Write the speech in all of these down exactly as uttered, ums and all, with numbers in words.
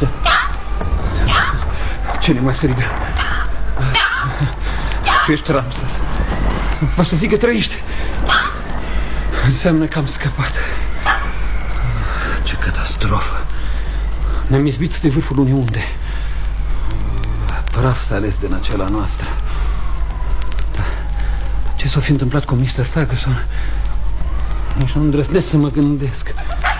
Cine mai se rigă? Tu ești Ramses. Va să zic că trăiești. Înseamnă că am scăpat. Ce catastrofă. Ne-am izbit de vârful unei unde. Praf s-a ales din acela noastră. Da. Ce s-a fi întâmplat cu mister Ferguson? Nici nu îndrăznesc să mă gândesc.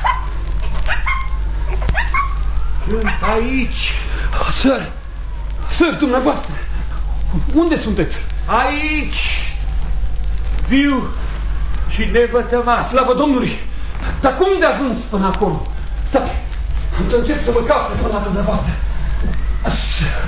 Sunt aici. Oh, sir! Sir, dumneavoastră! Unde sunteți? Aici! Viu și nevătămat. Slavă Domnului! Dar cum de ajuns până acolo? Stați! Am să încerc să mă caut să până la dumneavoastră. Așa.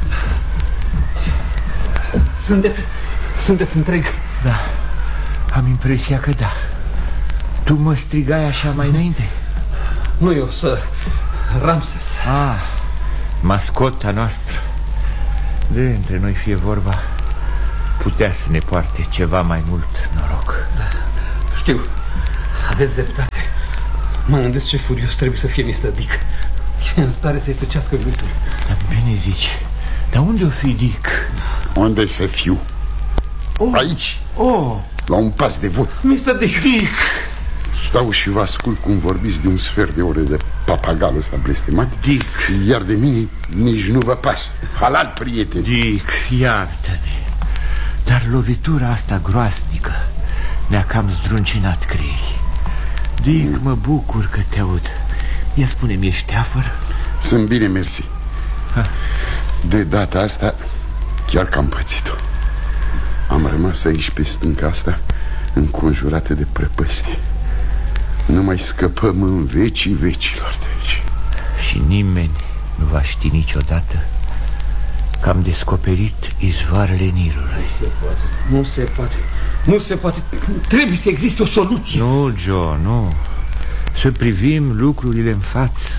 Sunteți... Sunteți întreg? Da, am impresia că da. Tu mă strigai așa mai înainte? Nu eu, sir. Ramses. Ah, mascota noastră. De între noi fie vorba, putea să ne poarte ceva mai mult noroc. Da, știu, aveți dreptate. Mă gândesc ce furios trebuie să fie mister Dick. E în stare să-i sucească gâtul. Dar bine zici, dar unde o fi Dick? Unde să fiu? Oh. Aici, oh. la un pas de vot. mister Dick. Dick. Stau și vă ascult cum vorbiți de un sfert de ore de papagal ăsta blestemat. Dick. Iar de mine nici nu vă pasă. Halal, prieteni. Dick, iartă-ne. Dar lovitura asta groasnică ne-a cam zdruncinat creierii. Dick, mm. mă bucur că te aud. Ia spune-mi, ești teafăr? Sunt bine, mersi. Ha. De data asta chiar că am pățit-o. Am rămas aici pe stânca asta, înconjurată de prăpăstii. Nu mai scăpăm în vecii vecilor de aici. Și nimeni nu va ști niciodată că am descoperit izvoarele Nilului. Nu se poate. Nu se poate. Trebuie să existe o soluție. Nu, Joe, nu. Să privim lucrurile în față.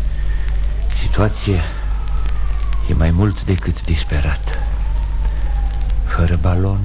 Situația e mai mult decât disperată. Fără balon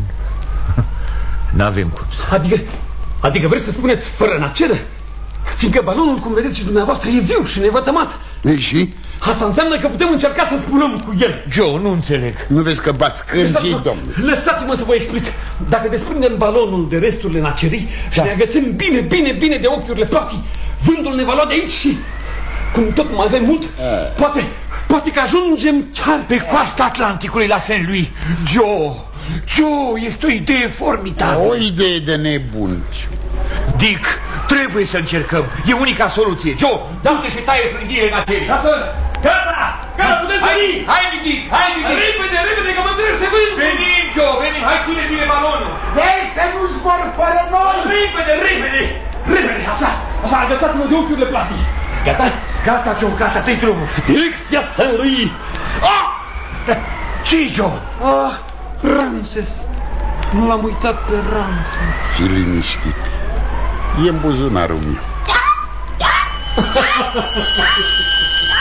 n-avem cum să... Adică, adică vreți să spuneți fără naceră? Fiindcă balonul, cum vedeți și dumneavoastră, e viu și nevătămat. Ei și? Asta înseamnă că putem încerca să spulăm cu el. Joe, nu înțeleg. Nu vezi că bați cârgii, domnule? Lăsați-mă să vă explic. Dacă desprindem balonul de resturile nacerii și da. ne agățăm bine, bine, bine de ochiurile plastii, vântul ne va lua de aici și, cum tot mai avem mult, A. poate, poate că ajungem chiar pe coasta Atlanticului la Saint Louis. Joe, Joe, este o idee formidabilă. O idee de nebun. Dick, trebuie să încercăm. E unica soluție. Joe, du-te și taie frânghiile nacerii. Lasă! Gata! Gata, puteți veni! Hai, Dick, hai, Dick! Repede, repede, că mă trece vântul! Venim, Joe, venim, hai, ține bine balonul! Vrei să nu zbor fără noi? Repede, repede! Repede, așa, așa, agățați-mă de ochiurile plastice! Gata? Gata, Joe, gata, te-i drumul! Direcția Saint Louis! Ah! Ce-i, Joe? Ah, Ramses! Nu l-am uitat pe Ramses. Fii liniștit. E în buzunarul meu.